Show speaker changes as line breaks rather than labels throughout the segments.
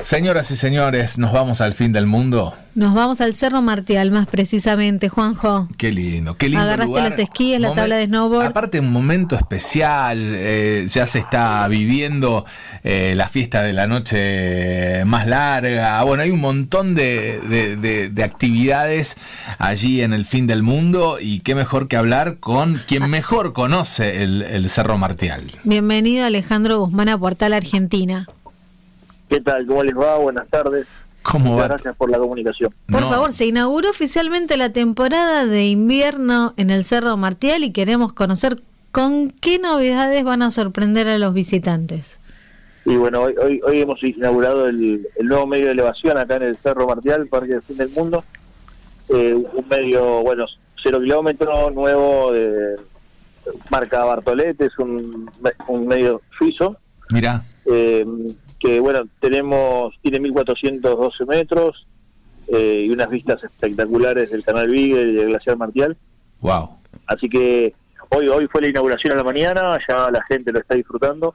Señoras y señores, nos vamos al fin del mundo.
Nos vamos al Cerro Martial, más precisamente, Juanjo.
Qué lindo
Agarraste
lugar.
los esquíes, la tabla de snowboard.
Aparte, un momento especial. Ya se está viviendo la fiesta de la noche más larga. Bueno, hay un montón de actividades allí en el fin del mundo. Y qué mejor que hablar con quien mejor conoce el Cerro Martial.
Bienvenido, Alejandro Guzmán, a Portal Argentina.
¿Qué tal? ¿Cómo les va? Buenas tardes.
¿Cómo va?
Gracias por la comunicación.
Por favor, se inauguró oficialmente la temporada de invierno en el Cerro Martial y queremos conocer con qué novedades van a sorprender a los visitantes.
Y bueno, hoy hemos inaugurado el nuevo medio de elevación acá en el Cerro Martial, Parque del Fin del Mundo. Un medio, 0 kilómetros, nuevo, de marca Bartolete, es un medio suizo.
Mirá.
Que tiene 1.412 metros y unas vistas espectaculares del Canal Beagle y del Glaciar Martial.
Wow.
Así que hoy fue la inauguración a la mañana, ya la gente lo está disfrutando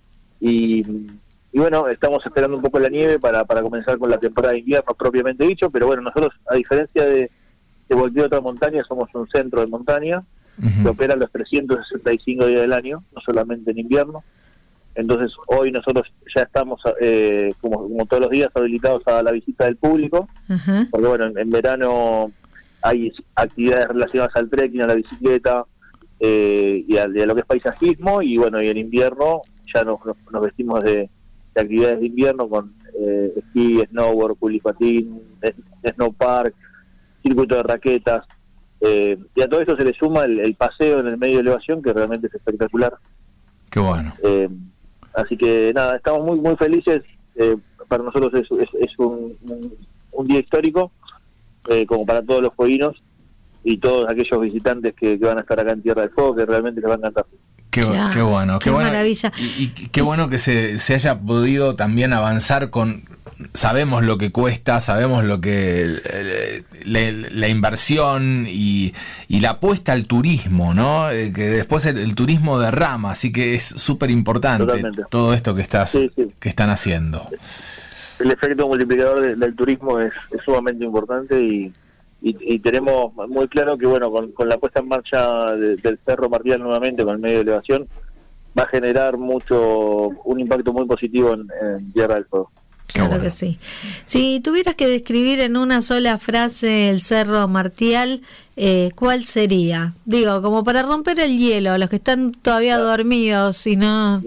y estamos esperando un poco la nieve para comenzar con la temporada de invierno propiamente dicho, pero nosotros, a diferencia de cualquier otra montaña, somos un centro de montaña que opera los 365 días del año, no solamente en invierno. Entonces hoy nosotros ya estamos como todos los días habilitados a la visita del público, porque en verano hay actividades relacionadas al trekking, a la bicicleta y a lo que es paisajismo, y en invierno ya nos vestimos de actividades de invierno con esquí, snowboard, culipatín, snowpark, circuito de raquetas, y a todo esto se le suma el paseo en el medio de elevación, que realmente es espectacular.
Qué bueno.
Así que nada, estamos muy muy felices. Para nosotros es un día histórico, como para todos los jueguinos y todos aquellos visitantes que van a estar acá en Tierra del Fuego, que realmente les va a encantar.
Qué bueno.
Qué maravilla.
Y qué bueno que se haya podido también avanzar con... Sabemos lo que cuesta, sabemos lo que la inversión y la apuesta al turismo, ¿no? Que después el turismo derrama, así que es súper importante todo esto que que están haciendo.
El efecto multiplicador del turismo es sumamente importante y tenemos muy claro que con la puesta en marcha del Cerro Martial nuevamente, con el medio de elevación, va a generar un impacto muy positivo en Tierra del Fuego.
Claro que sí. Si tuvieras que describir en una sola frase el Cerro Martial, ¿cuál sería? Digo, como para romper el hielo, los que están todavía dormidos y no...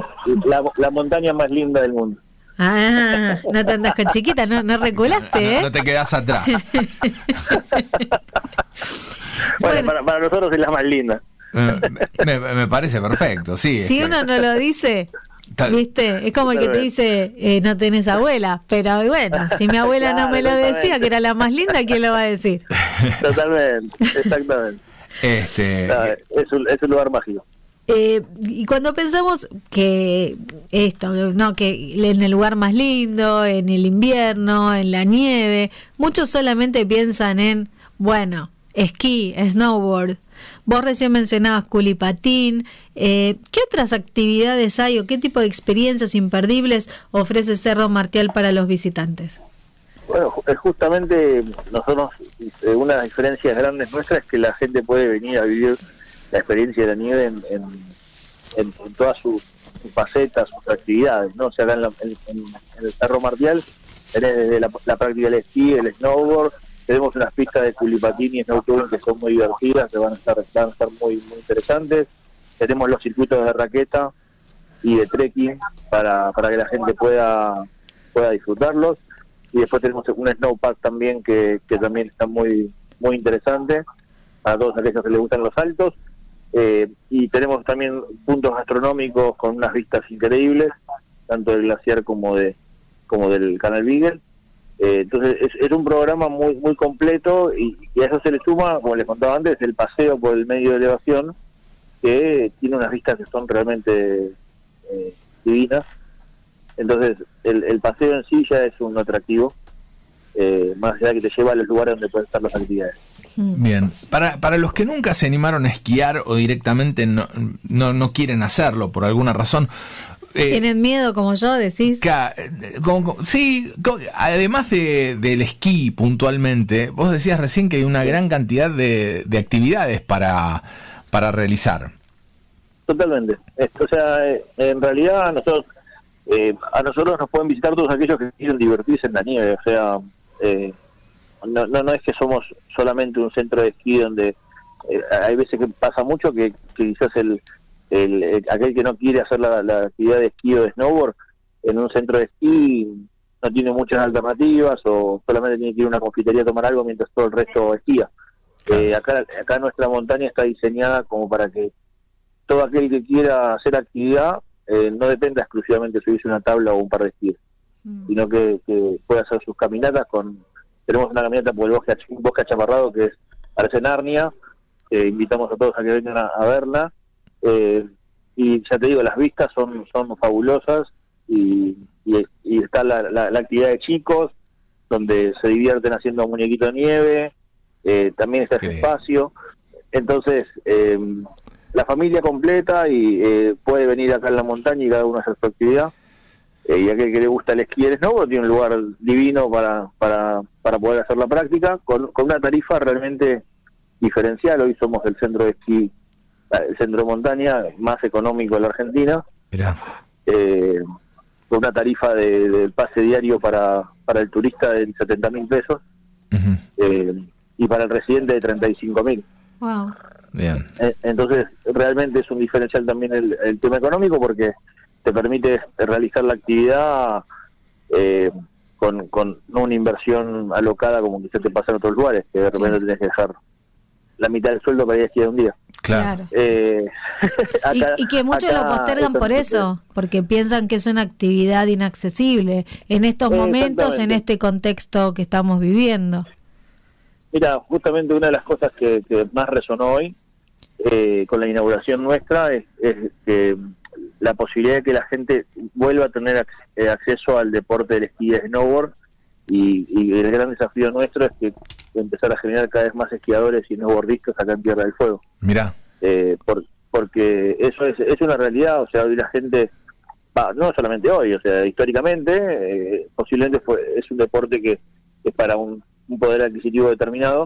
La montaña más linda del mundo.
Ah, no te andas con chiquita, no reculaste,
no te quedás atrás.
Para nosotros es la más linda.
Me parece perfecto, sí.
Si uno no lo dice... ¿Viste? Es como el que te dice no tenés abuela, pero si mi abuela no me lo decía que era la más linda, ¿quién lo va a decir?
Totalmente, exactamente. Es un lugar mágico.
Y cuando pensamos que que en el lugar más lindo, en el invierno, en la nieve, muchos solamente piensan en esquí, snowboard. Vos recién mencionabas culipatín. ¿Qué otras actividades hay o qué tipo de experiencias imperdibles ofrece Cerro Martial para los visitantes?
Justamente nosotros, una de las diferencias grandes nuestras es que la gente puede venir a vivir la experiencia de la nieve en todas sus facetas, sus actividades, ¿no? O sea, acá en el Cerro Martial tenés desde la práctica del esquí, el snowboard. Tenemos unas pistas de culipatín y snowboarding que son muy divertidas, que van a estar muy muy interesantes. Tenemos los circuitos de raqueta y de trekking para que la gente pueda disfrutarlos. Y después tenemos un snowpark también que también está muy muy interesante para todos aquellos que les gustan los saltos. Y tenemos también puntos gastronómicos con unas vistas increíbles, tanto del glaciar como del Canal Beagle. Entonces es un programa muy muy completo y a eso se le suma, como les contaba antes, el paseo por el medio de elevación, que tiene unas vistas que son realmente divinas. Entonces el paseo en sí ya es un atractivo, más allá de que te lleva a los lugares donde pueden estar las actividades.
Bien, para los que nunca se animaron a esquiar o directamente no quieren hacerlo por alguna razón,
¿Tienen miedo como yo, decís?
Sí, además del esquí puntualmente, vos decías recién que hay una gran cantidad de actividades para realizar.
Totalmente. O sea, en realidad a nosotros nos pueden visitar todos aquellos que quieren divertirse en la nieve. O sea, no es que somos solamente un centro de esquí donde hay veces que pasa mucho que quizás aquel que no quiere hacer la actividad de esquí o de snowboard en un centro de esquí no tiene muchas alternativas o solamente tiene que ir a una confitería a tomar algo mientras todo el resto esquía. Claro. Acá nuestra montaña está diseñada como para que todo aquel que quiera hacer actividad no dependa exclusivamente de subirse una tabla o un par de esquíes, sino que pueda hacer sus caminatas. Tenemos una caminata por el bosque achaparrado que parece Narnia. Invitamos a todos a que vengan a verla, y ya te digo, las vistas son fabulosas, y está la actividad de chicos donde se divierten haciendo muñequito de nieve. También está ese espacio, entonces la familia completa y puede venir acá en la montaña y cada uno hacer su actividad, y aquel que le gusta el esquí y el snowboard tiene un lugar divino para poder hacer la práctica con una tarifa realmente diferencial. Hoy somos el centro de esquí, el centro de montaña más económico de la Argentina. Mirá. Con una tarifa del pase diario para el turista de 70.000 pesos, y para el residente de 35.000.
Wow.
Bien.
Entonces realmente es un diferencial también el tema económico, porque te permite realizar la actividad con no una inversión alocada como quizás te pasa en otros lugares, que de repente tenés que dejar la mitad del sueldo para ir a esquiar un día.
Claro. Y que muchos lo postergan por eso, porque piensan que es una actividad inaccesible en estos momentos, en este contexto que estamos viviendo.
Mira, justamente una de las cosas que más resonó hoy con la inauguración nuestra es que la posibilidad de que la gente vuelva a tener acceso al deporte del esquí y el snowboard, y el gran desafío nuestro es que empezar a generar cada vez más esquiadores y snowboardistas acá en Tierra del Fuego.
Mirá.
Porque eso es una realidad. O sea, hoy la gente, no solamente hoy, o sea, históricamente, posiblemente es un deporte que es para un poder adquisitivo determinado,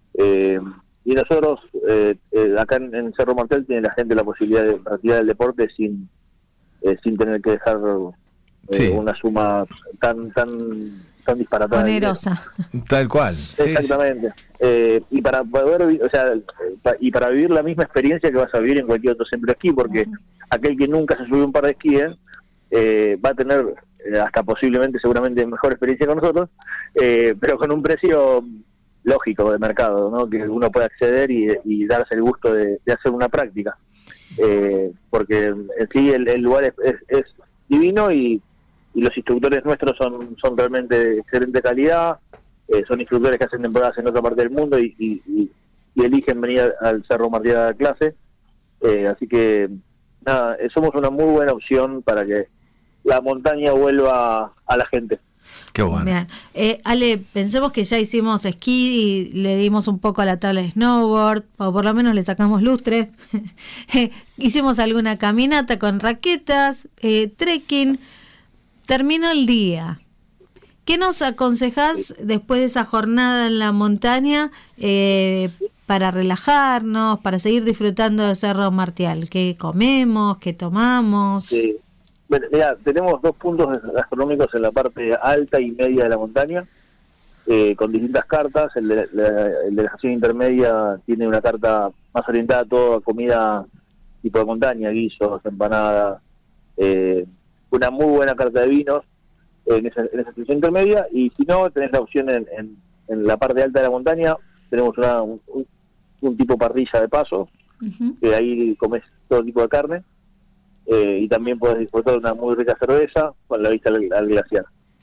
y nosotros acá en Cerro Martel tiene la gente la posibilidad de practicar el deporte sin tener que dejar una suma tan disparatada,
onerosa,
tal cual.
Exactamente. Y para poder, o sea, y para vivir la misma experiencia que vas a vivir en cualquier otro centro de esquí, porque aquel que nunca se subió un par de esquíes va a tener hasta posiblemente seguramente mejor experiencia con nosotros, pero con un precio lógico de mercado, ¿no? Que uno puede acceder y darse el gusto de hacer una práctica, porque en sí el lugar es divino, y los instructores nuestros son realmente de excelente calidad. Son instructores que hacen temporadas en otra parte del mundo y eligen venir al Cerro Martel a dar clase, así que nada, somos una muy buena opción para que la montaña vuelva a la gente.
Qué bueno.
Bien. Ale, pensemos que ya hicimos esquí y le dimos un poco a la tabla de snowboard, o por lo menos le sacamos lustre. Hicimos alguna caminata con raquetas, trekking. Terminó el día. ¿Qué nos aconsejás después de esa jornada en la montaña para relajarnos, para seguir disfrutando de Cerro Martel? ¿Qué comemos? ¿Qué tomamos?
Sí. Bueno, mira, tenemos 2 puntos gastronómicos en la parte alta y media de la montaña, con distintas cartas. El de la estación intermedia tiene una carta más orientada a toda comida tipo de montaña, guisos, empanadas, una muy buena carta de vinos en esa estación intermedia. Y si no, tenés la opción en la parte alta de la montaña. Tenemos un tipo parrilla de paso, que ahí comes todo tipo de carne, y también podés disfrutar de una muy rica cerveza con la vista al glaciar.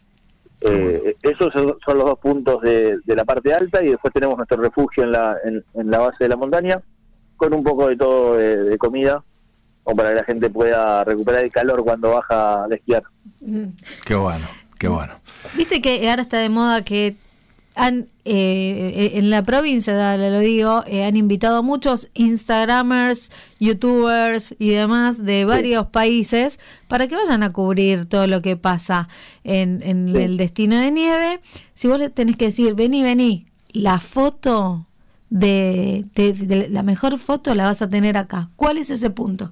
Esos son los 2 puntos de la parte alta, y después tenemos nuestro refugio en la base de la montaña, con un poco de todo de comida, como para que la gente pueda recuperar el calor cuando baja a esquiar.
Qué bueno, qué bueno.
Viste que ahora está de moda que en la provincia, lo digo, han invitado a muchos Instagramers, YouTubers y demás de varios países para que vayan a cubrir todo lo que pasa en el destino de nieve. Si vos le tenés que decir, vení, la foto de la mejor foto la vas a tener acá. ¿Cuál es ese punto?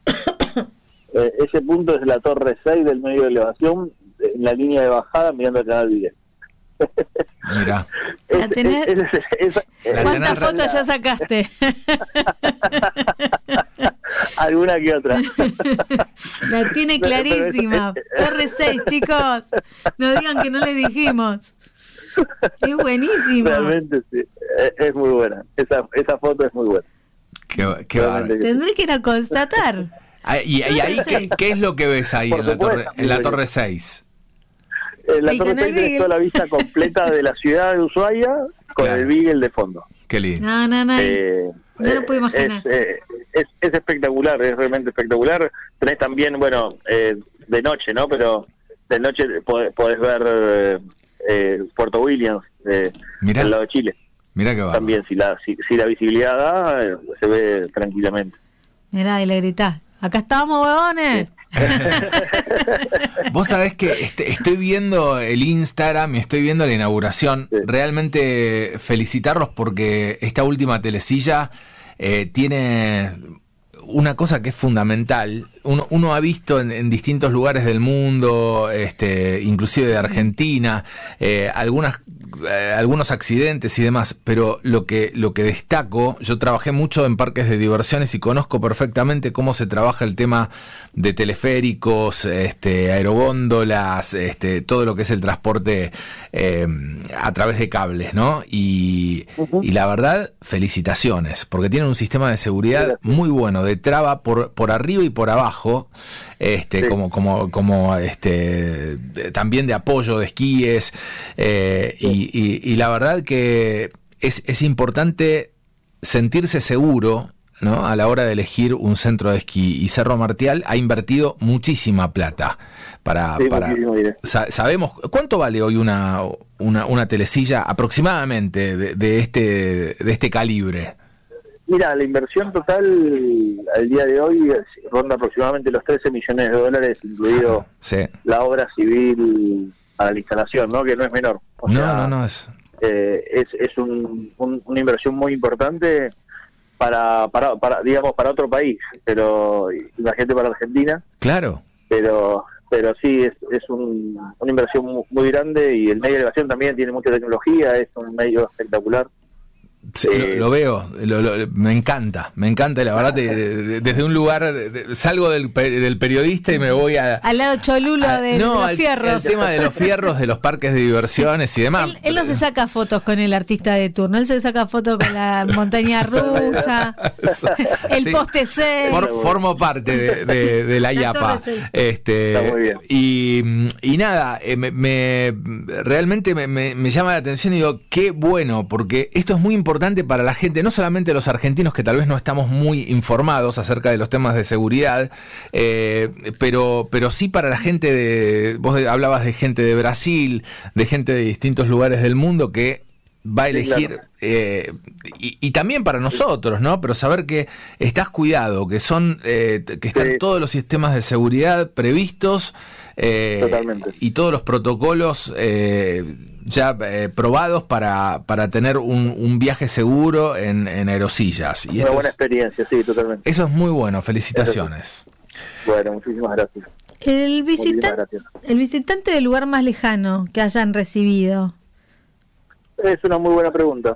Ese punto es la Torre 6 del medio de elevación, en la línea de bajada mirando el canal Vidal.
Mira.
¿Cuántas fotos ya sacaste?
Alguna que otra.
La tiene clarísima. Torre 6, chicos. No digan que no le dijimos. Es buenísima.
Realmente sí. Es muy buena. Esa foto es muy buena.
Qué bárbaro.
Tendré que ir a constatar.
¿Y ahí qué es lo que ves ahí en la Torre 6?
La Torre 6 tiene toda la vista completa de la ciudad de Ushuaia con el Beagle de fondo.
Qué lindo.
No. No lo puedo imaginar.
Es espectacular, es realmente espectacular. Tenés también, de noche, ¿no? Pero de noche podés ver Puerto Williams, al lado de Chile.
Mirá que va.
También, si la visibilidad da, se ve tranquilamente.
Mirá, y le gritás, acá estamos, huevones.
Vos sabés que estoy viendo el Instagram y estoy viendo la inauguración. Sí. Realmente felicitarlos porque esta última telecilla tiene una cosa que es fundamental. Uno ha visto en distintos lugares del mundo, inclusive de Argentina, algunos accidentes y demás, pero lo que destaco, yo trabajé mucho en parques de diversiones y conozco perfectamente cómo se trabaja el tema de teleféricos, aerogóndolas, todo lo que es el transporte a través de cables, ¿no? Y la verdad, felicitaciones, porque tienen un sistema de seguridad muy bueno, de traba por arriba y por abajo. Como también de apoyo de esquíes, y la verdad que es importante sentirse seguro, ¿no? A la hora de elegir un centro de esquí, y Cerro Martial ha invertido muchísima plata para sabemos cuánto vale hoy una telecilla aproximadamente de este calibre.
Mira, la inversión total al día de hoy ronda aproximadamente los $13 millones, incluido la obra civil para la instalación, ¿no? Que no es menor.
No
es una inversión muy importante para otro país, pero imagínate para Argentina.
Claro.
Pero sí, es una inversión muy grande, y el medio de elevación también tiene mucha tecnología, es un medio espectacular.
Sí, lo veo, me encanta, la verdad, desde un lugar, salgo del periodista y me voy al
lado cholulo de los fierros.
El tema de los fierros, de los parques de diversiones y demás.
Él no se saca fotos con el artista de turno, él se saca fotos con la montaña rusa, el poste 6.
Formo parte de la IAPA.
Está muy bien.
Y nada, realmente me llama la atención y digo, qué bueno, porque esto es muy importante para la gente, no solamente los argentinos, que tal vez no estamos muy informados acerca de los temas de seguridad, pero sí para la gente vos hablabas de gente de Brasil, de gente de distintos lugares del mundo que va a elegir, claro. Y también para nosotros, ¿no? Pero saber que estás cuidado, que están todos los sistemas de seguridad previstos, y todos los protocolos ya probados para tener un viaje seguro en aerosillas. Y
una buena experiencia, sí, totalmente.
Eso es muy bueno, felicitaciones.
Bueno, muchísimas gracias.
El visitante del lugar más lejano que hayan recibido.
Es una muy buena pregunta.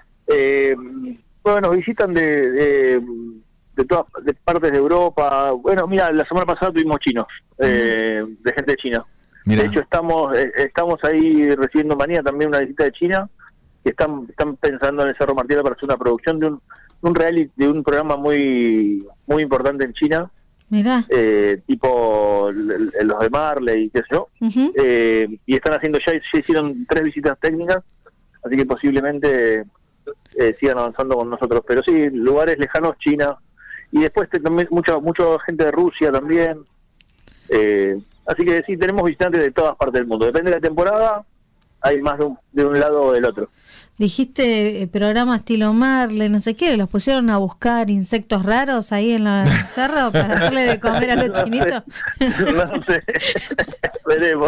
Nos visitan de partes de Europa. Bueno, mira, la semana pasada tuvimos chinos, de gente de China. Mirá. De hecho, estamos ahí recibiendo mañana también una visita de China, que están pensando en el Cerro Martial para hacer una producción de un reality, de un programa muy muy importante en China.
Mirá.
Tipo los de Marley, qué sé yo. Y están haciendo ya hicieron 3 visitas técnicas, así que posiblemente sigan avanzando con nosotros. Pero sí, lugares lejanos, China. Y después también mucha gente de Rusia también. Así que sí, tenemos visitantes de todas partes del mundo. Depende de la temporada, hay más de un lado o del otro.
Dijiste programa estilo Marley, no sé qué, ¿los pusieron a buscar insectos raros ahí en el cerro para darle de comer a los chinitos?
No sé, veremos.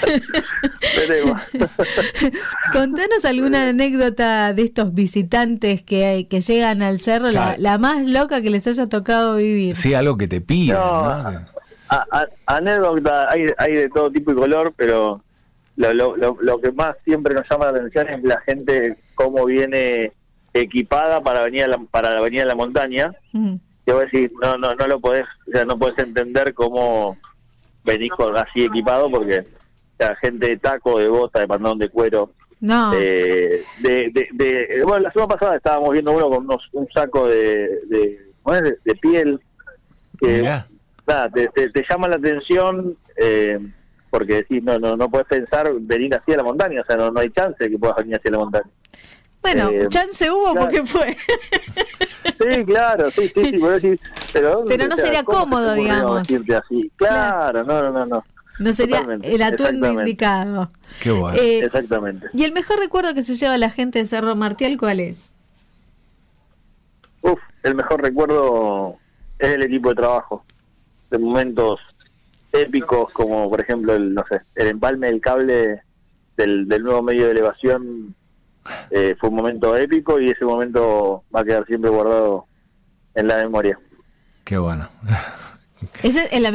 Contanos alguna anécdota de estos visitantes que llegan al cerro,
Claro.
la más loca que les haya tocado vivir.
Sí, algo que te piden,
No,
¿no?
anécdota hay de todo tipo y color, pero lo que más siempre nos llama la atención es la gente cómo viene equipada para venir a la montaña. Te voy a decir, no lo podés, o sea, no podés entender cómo venís así equipado, porque la gente de taco, de bota, de pantalón de cuero.
No.
Bueno, la semana pasada estábamos viendo uno con un saco de piel que
Mirá.
nada, te llama la atención, porque decís, no puedes pensar venir así a la montaña, o sea, no hay chance de que puedas venir hacia la montaña.
Bueno, chance hubo,
claro.
porque fue.
Sí, claro, sí, puedo decir, pero
no sería
¿cómo
cómodo,
se te ocurrió
digamos.
vestirte así? Claro, no.
No sería
Totalmente,
el atuendo
exactamente.
indicado.
Qué bueno.
Exactamente.
¿Y el mejor recuerdo que se lleva la gente de Cerro Martial cuál es?
El mejor recuerdo es el equipo de trabajo, de momentos épicos como por ejemplo el empalme del cable del nuevo medio de elevación. Fue un momento épico y ese momento va a quedar siempre guardado en la memoria.
Qué bueno.
Ese es la